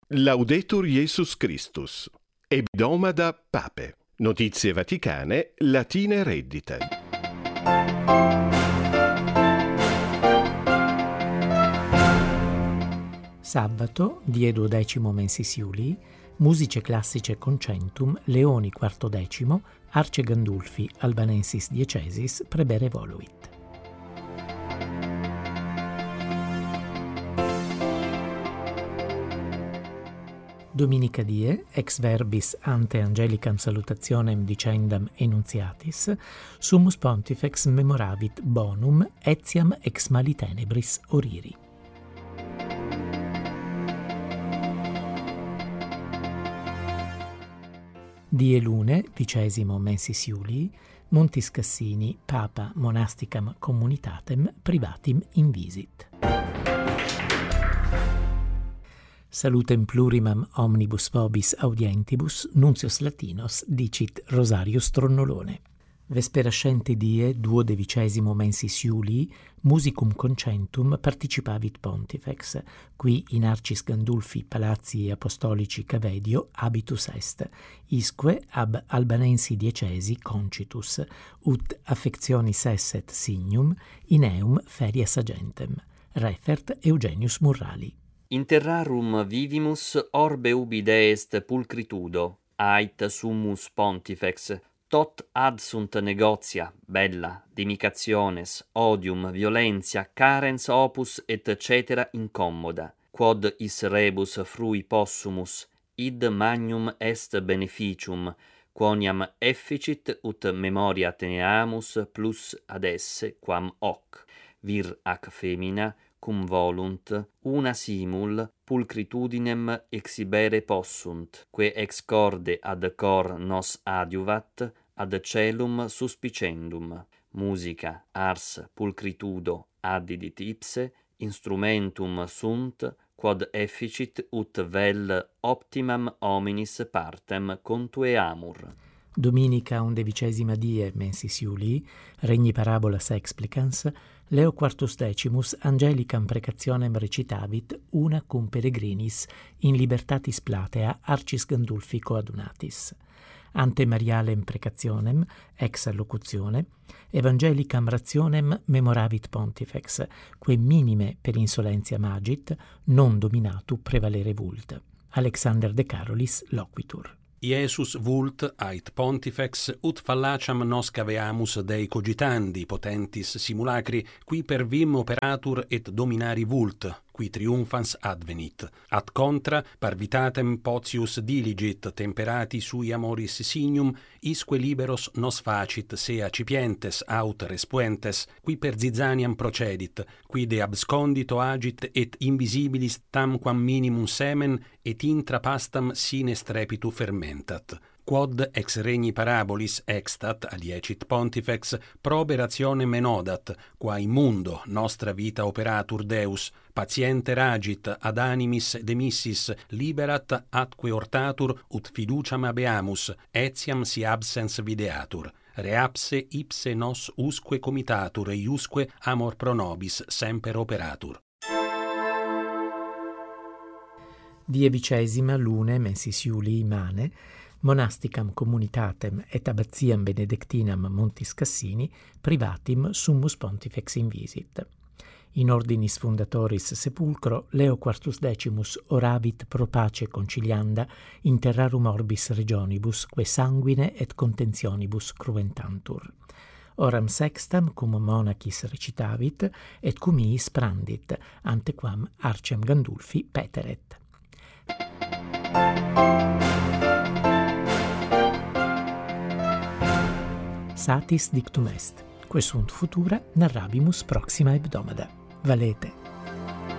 Laudetur Jesus Christus. Hebdomada Pape. Notizie vaticane, latine reddite. Sabato, die 12 mensis Iulii, musice classice concentum, Leoni XIV, Arce Gandulfi, Albanensis Diecesis, prebere voluit. Dominica die, ex verbis ante angelicam salutationem dicendam enuntiatis, summus pontifex memoravit bonum etiam ex mali tenebris oriri. Die lune, 10 mensis Iulii, Montis Cassini, Papa monasticam communitatem privatim invisit. Salutem plurimam omnibus vobis audientibus, Nuncius Latinos dicit Rosarius Tronnolone. Vesperascente die 12 mensis Iulii, musicum concentum participavit pontifex, qui in Arcis Gandulfi palazzi apostolici Cavedio habitus est, isque ab Albanensi diecesi concitus, ut affectionis esset signum, in eum ferias agentem. Refert Eugenius Murrali. In terrarum vivimus orbe ubi deest pulcritudo, ait summus pontifex, tot adsunt negotia, bella, dimicationes, odium, violentia, carens opus et cetera incommoda, quod is rebus frui possumus, id magnum est beneficium, quoniam efficit ut memoria teneamus plus ad esse quam hoc, vir ac femina, cum volunt, una simul pulcritudinem exhibere possunt, que ex corde ad cor nos adiuvat, ad celum suspicendum. Musica, ars, pulcritudo, addidit ipse, instrumentum sunt, quod efficit ut vel optimam hominis partem contueamur. Dominica 11 die mensis Iulii, regni parabolas explicans, Leo IV angelicam precationem recitavit una cum peregrinis in libertatis platea Arcis Gandulfi coadunatis. Ante Marialem precationem, ex allocutione, evangelicam rationem memoravit pontifex, que minime per insolentia magit, non dominatu prevalere vult. Alexander de Carolis loquitur. Iesus vult ait pontifex ut fallaciam nos caveamus Dei cogitandi potentis simulacri qui per vim operatur et dominari vult, qui triumphans advenit. Ad contra parvitatem potius diligit temperati sui amoris signum, isque liberos nos facit se accipientes aut respuentes, qui per zizaniam procedit, qui de abscondito agit et invisibilis tamquam minimum semen et intra pastam sine strepitu fermentat. Quod ex regni parabolis extat aliecit pontifex probe rationem menodat, qua in mundo nostra vita operatur Deus, patiente ragit ad animis demissis liberat atque ortatur ut fiduciam habeamus, etiam si absens videatur. Reapse ipse nos usque comitatur eiusque amor pro nobis semper operatur. Die 20 lune mensis Iulii mane, monasticam communitatem et abbatiam benedictinam Montis Cassini privatim summus pontifex invisit. In ordinis fundatoris sepulcro Leo XIV oravit pro pace concilianda in terrarum orbis regionibus que sanguine et contentionibus cruentantur. Oram sextam cum monachis recitavit et cum iis prandit, antequam Arcem Gandulfi peteret. Satis dictum est, quae sunt futura narrabimus proxima hebdomada. Valete.